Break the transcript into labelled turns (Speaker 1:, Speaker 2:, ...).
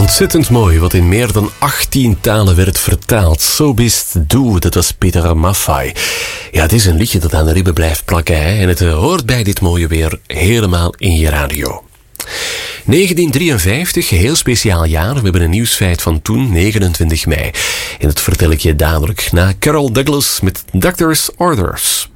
Speaker 1: Ontzettend mooi, wat in meer dan 18 talen werd vertaald. Zo bist du, dat was Peter Maffay. Ja, het is een liedje dat aan de ribben blijft plakken, hè? En het hoort bij dit mooie weer helemaal in je radio. 1953, heel speciaal jaar. We hebben een nieuwsfeit van toen, 29 mei. En dat vertel ik je dadelijk na Carol Douglas met Doctor's Orders.